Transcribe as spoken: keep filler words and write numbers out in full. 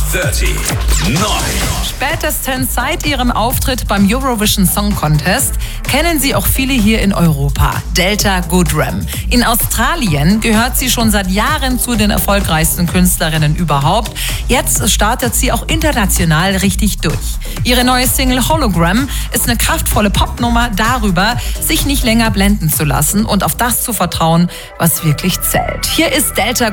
dreißig, neun. Spätestens seit ihrem Auftritt beim Eurovision Song Contest kennen sie auch viele hier in Europa. Delta Goodrem. In Australien gehört sie schon seit Jahren zu den erfolgreichsten Künstlerinnen überhaupt. Jetzt startet sie auch international richtig durch. Ihre neue Single Hologram ist eine kraftvolle Popnummer darüber, sich nicht länger blenden zu lassen und auf das zu vertrauen, was wirklich zählt. Hier ist Delta